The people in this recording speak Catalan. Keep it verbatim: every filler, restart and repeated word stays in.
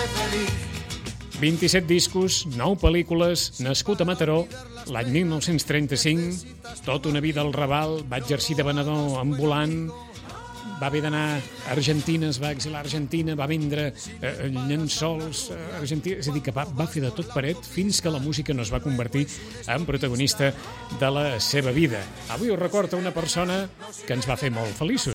vint-i-set discos, nou pel·lícules, nascut a Mataró l'any mil nou-cents trenta-cinc, tota una vida al Raval, va exercir de venedor ambulant, va haver d'anar a Argentina, es va exiliar a Argentina, va vendre eh, llençols a Argentina, és a dir, que va, va fer de tot paret fins que la música no es va convertir en protagonista de la seva vida. Avui us recorda una persona que ens va fer molt feliços.